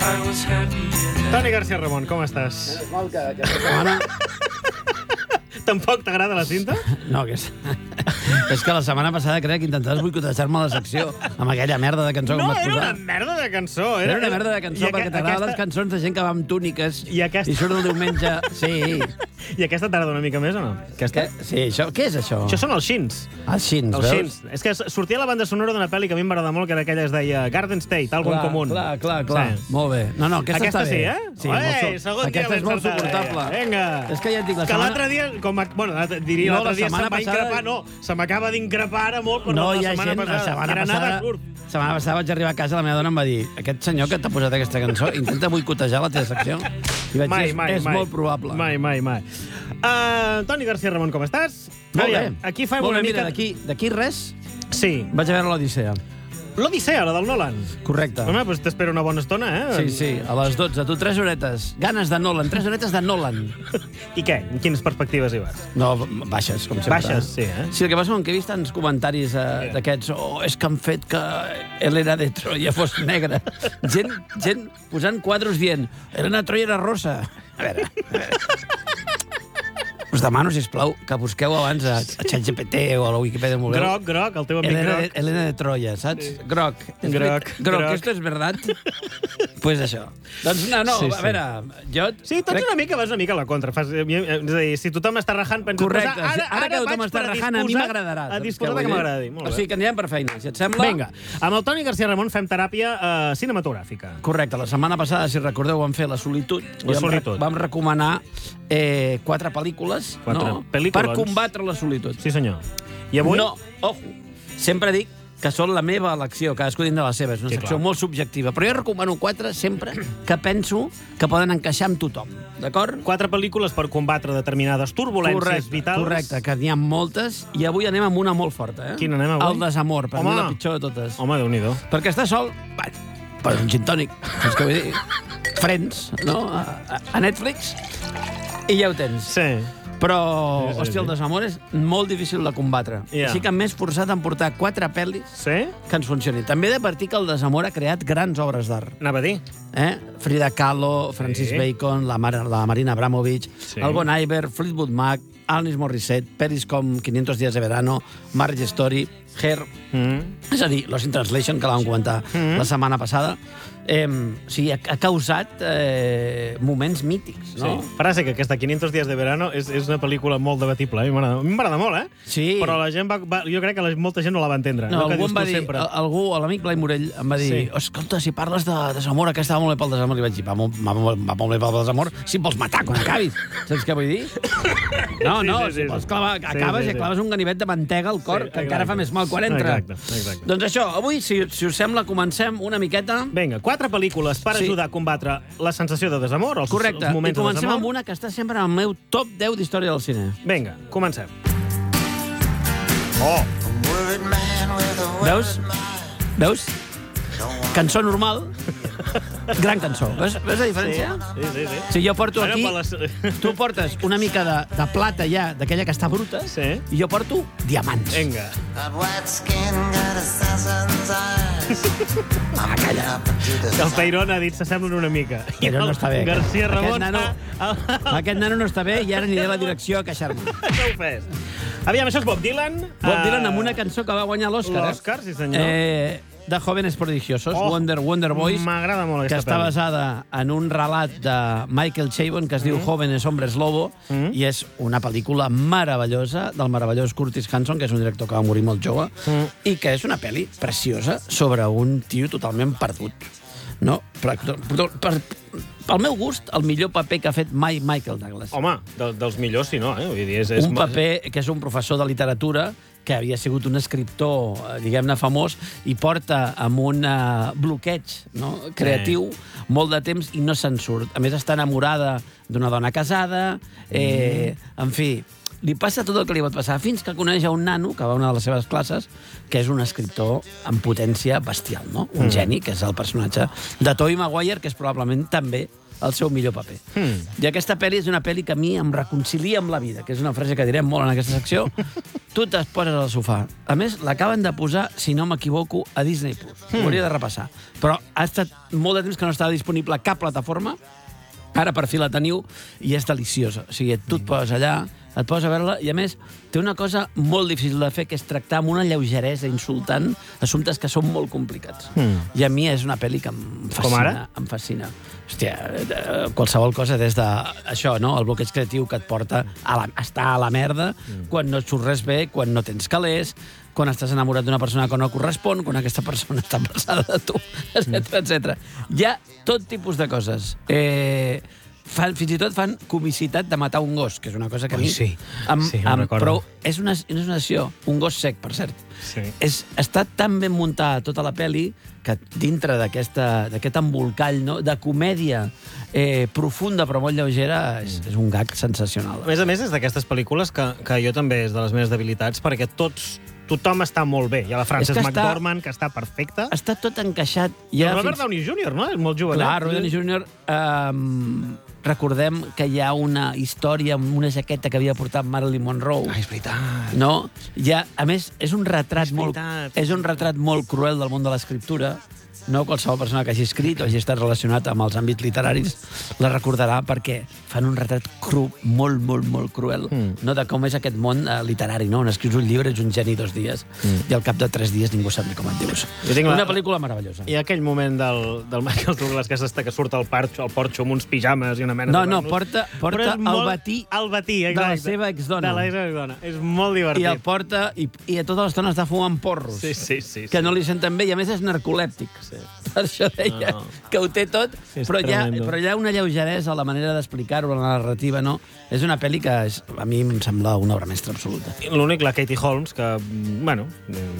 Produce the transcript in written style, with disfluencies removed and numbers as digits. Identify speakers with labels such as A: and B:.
A: Toni García Ramon, com estàs?
B: Menos mal que aquesta setmana...
A: Tampoc t'agrada la cinta?
B: No, que és que la setmana passada crec que intentaves boicotejar-me la secció amb aquella merda de cançó que
A: No,
B: em vas
A: era
B: posar.
A: una merda de cançó.
B: Era una merda de cançó perquè t'agraden les cançons de gent que va amb túniques
A: I aquesta-
B: i surt el diumenge... Sí.
A: I aquesta t'agrada una mica més o no? Aquesta?
B: Sí, això... Què és això?
A: Això són els Shins.
B: Els Shins,
A: Els
B: veus?
A: Shins. És que sortia la banda sonora d'una pel·li que a mi m'agrada molt, que era aquella es deia Garden State, algo en comú.
B: Clar.
A: Sí.
B: Molt bé. No, aquesta
A: Aquesta
B: està
A: sí,
B: bé.
A: eh?
B: Sí,
A: Ei, segon dia
B: aquesta és
A: l'he
B: molt
A: encertat.
B: suportable.
A: Vinga.
B: És que ja et dic, la
A: Que
B: setmana...
A: l'altre dia, diria
B: No,
A: l'altre
B: la
A: dia
B: setmana
A: se'm va
B: passada-
A: increpar, no, se m'acaba d'increpar ara molt, però
B: No,
A: la
B: hi ha
A: setmana
B: gent... La
A: passada,
B: setmana
A: Granada
B: passada...
A: Surf.
B: La setmana passada vaig arribar a casa, la meva dona em va dir aquest senyor que t'ha posat aquesta cançó intenta boicotejar la teva secció. I vaig dir, és molt probable.
A: Mai. Toni García Ramon, com estàs?
B: Molt
A: Aviam,
B: bé.
A: Aquí fem
B: Molt
A: una
B: bé,
A: mica...
B: mira, d'aquí res
A: Sí.
B: vaig a veure l'Odissea.
A: L'Odissea, la del Nolan.
B: Correcte.
A: Home, doncs t'espero una bona estona, eh?
B: Sí, a les 12. Tu, 3 horetes. Ganes de Nolan, 3 horetes de Nolan.
A: I què? En quines perspectives hi vas?
B: No, baixes, com sempre.
A: Baixes, sí, eh?
B: Sí, el que passa és que he vist tants comentaris d'aquests és que han fet que Helena de Troia fos negra. Gent posant quadros dient Helena de Troia era rosa. A veure. Us demano, sisplau, que busqueu abans a ChatGPT o a la Wikipedia.
A: Groc, el teu amic groc.
B: Helena de Troia, saps? Sí. Groc, ¿esto es verdad? Pues això. Doncs no,
A: Sí.
B: a veure, jo...
A: Sí, vas una mica a la contra. És a dir, si tothom està rajant, penses...
B: Correcte, ara que
A: vaig
B: tothom està rajant, a mi m'agradarà.
A: A disposar que m'agradi.
B: O sigui que anirem per feina, si et sembla.
A: Vinga, amb el Toni García Ramon fem teràpia cinematogràfica.
B: Correcte, la setmana passada, si recordeu, vam fer La solitud.
A: La solitud.
B: Vam recomanar 4 pel·lícules per combatre la solitud.
A: Sí, senyor. I avui?
B: No, ojo, sempre dic que són la meva elecció, cadascú dins de la seva, és una secció molt subjectiva, però jo recomano 4 sempre que penso que poden encaixar amb tothom, d'acord?
A: 4 pel·lícules per combatre determinades turbulències vitals.
B: Correcte, que n'hi ha moltes, i avui anem amb una molt forta, eh?
A: Quina anem avui?
B: El desamor, per mi la pitjor de totes.
A: Home, Déu-n'hi-do.
B: Perquè està sol, per un gin tònic, saps què vull dir? Friends, no? A Netflix, i ja ho tens.
A: Sí.
B: Però, hòstia, el desamor és molt difícil de combatre. Així que m'he esforçat en portar 4 pel·lis que ens funcionin. També he d'advertir que el desamor ha creat grans obres d'art.
A: Anava a dir.
B: Frida Kahlo, Francis Bacon, la Marina Abramovic, el Bon Iver, Fleetwood Mac, Alanis Morissette, pelis com 500 días de verano, Marriage Story, Hair... És a dir, Lost in Translation, que la vam comentar la setmana passada. O sigui, ha causat moments mítics, no?
A: Sí. Frase que aquesta 500 días de verano és una pel·lícula molt debatible. A mi m'agrada molt, eh?
B: Sí.
A: Però la gent jo crec que molta gent no la va entendre.
B: No, algú em va dir, l'amic Blai Morell em va dir, escolta, si parles de desamor, aquesta va molt bé pel desamor. I vaig dir, va molt bé pel desamor, si em vols matar quan acabis. Saps què vull dir? No, si vols clavar, acabes i claves un ganivet de mantega al cor, que encara fa més mal quan entra.
A: Exacte.
B: Doncs això, avui, si us sembla, comencem una miqueta...
A: Vinga, 4 pel·lícules per ajudar a combatre la sensació de desamor, els moments de desamor.
B: Correcte, i comencem amb una que està sempre en el meu top 10 d'història del cine.
A: Vinga, comencem.
B: Veus? Cançó normal. Gran cançó. Veus la diferència?
A: Sí.
B: Si jo porto aquí... Tu portes una mica de plata ja, d'aquella que està bruta, i jo porto diamants.
A: Vinga.
B: Calla.
A: El Peirón ha dit s'assemblen una mica.
B: Però no està bé.
A: García Ramon...
B: Aquest nano no està bé i ara aniré a la direcció a queixar-me.
A: No ho fes. Aviam, això és Bob Dylan.
B: Bob Dylan amb una cançó que va guanyar l'Oscar.
A: L'Oscar, sí senyor.
B: De Jóvenes Prodigiosos, Wonder Boys,
A: m'agrada molt
B: que està basada en un relat de Michael Chabon que es diu Jóvenes Hombres Lobo, i és una pel·lícula meravellosa del meravellós Curtis Hanson, que és un director que va morir molt jove, i que és una pel·li preciosa sobre un tio totalment perdut. No? Pel meu gust, el millor paper que ha fet mai Michael Douglas.
A: Home, dels millors, sí, no? Vull dir,
B: un paper que és un professor de literatura que havia sigut un escriptor, diguem-ne, famós, i porta amb un bloqueig creatiu molt de temps i no se'n surt. A més, està enamorada d'una dona casada, en fi, li passa tot el que li pot passar, fins que coneix a un nano, que va a una de les seves classes, que és un escriptor amb potència bestial, no? Un geni, que és el personatge de Tobey Maguire, que és probablement també el seu millor paper. I aquesta pel·li és una pel·li que a mi em reconcilia amb la vida, que és una frase que direm molt en aquesta secció. Tu et poses al sofà. A més, l'acaben de posar, si no m'equivoco, a Disney+. Ho hauria de repassar. Però ha estat molt de temps que no estava disponible a cap plataforma. Ara per fi la teniu i és deliciosa. O sigui, tu et poses allà, et poses a veure-la i, a més, té una cosa molt difícil de fer, que és tractar amb una lleugeresa insultant assumptes que són molt complicats. I a mi és una pel·li que em fascina.
A: Com ara?
B: Em fascina. Hòstia, qualsevol cosa des de això, no? El bloqueig creatiu que et porta a estar a la merda quan no et surt res bé, quan no tens calés, quan estàs enamorat d'una persona que no correspon, quan aquesta persona està passada de tu, etc. Hi ha tot tipus de coses. Fins i tot fan comicitat de matar un gos, que és una cosa que a mi...
A: Sí, ho recordo.
B: Però és una acció, un gos sec, per cert.
A: Sí.
B: Està tan ben muntada tota la pel·li que dintre d'aquest embolcall, no?, de comèdia profunda però molt lleugera, és un gag sensacional.
A: A més, és d'aquestes pel·lícules que jo també és de les meves debilitats, perquè tothom està molt bé. Hi ha la Frances McDormand, que està perfecta.
B: Està tot encaixat.
A: Robert Downey Jr., no? És molt jovenet.
B: Clar, Robert Downey Jr. Recordem que hi ha una història amb una jaqueta que havia portat Marilyn Monroe.
A: És veritat.
B: No? A més, és un retrat molt cruel del món de l'escriptura. No qualsevol persona que hagi escrit o hagi estat relacionat amb els àmbits literaris la recordarà, perquè fan un retrat cru, molt, molt, molt cruel, no, de com és aquest món literari, no? On escrius un llibre, ets un geni 2 dies, i al cap de 3 dies ningú sap ni com et dius. Una pel·lícula meravellosa.
A: I aquell moment del Michael Douglas que surt al porxo amb uns pijames i una mena de...
B: No, porta el batí de la seva exdona.
A: De la seva exdona. És molt divertit.
B: I el porta, i a tota l'estona està fumant porros.
A: Sí.
B: Que no li senten bé, i a més és narcolèptic. Per això deia que ho té tot, però hi ha una lleugeresa a la manera d'explicar-ho, a la narrativa, no? És una pel·li que a mi em sembla una obra mestra absoluta.
A: L'únic, la Katie Holmes, que, bueno,